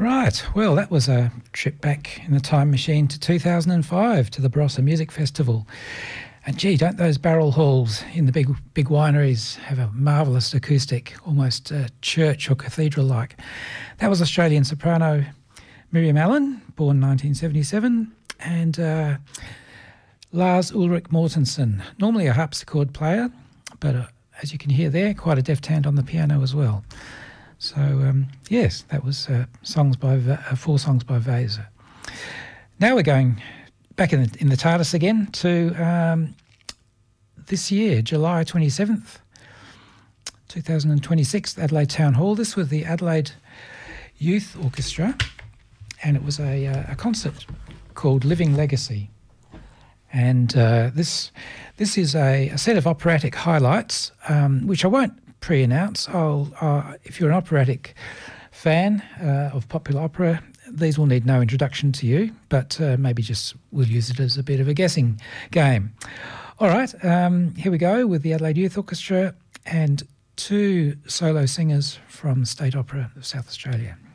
Right, well, that was a trip back in the time machine to 2005 to the Barossa Music Festival. And gee, don't those barrel halls in the big wineries have a marvellous acoustic, almost church or cathedral-like. That was Australian soprano Miriam Allen, born 1977, and Lars Ulrik Mortensen, normally a harpsichord player, but as you can hear there, quite a deft hand on the piano as well. So, yes, that was 4 songs by Weser. Now we're going back in the TARDIS again to this year, July 27th, 2026, Adelaide Town Hall. This was the Adelaide Youth Orchestra, and it was a concert called Living Legacy. And this is a set of operatic highlights, which I won't pre-announce. If you're an operatic fan of popular opera, these will need no introduction to you, but maybe just we'll use it as a bit of a guessing game. All right, here we go with the Adelaide Youth Orchestra and 2 solo singers from State Opera of South Australia.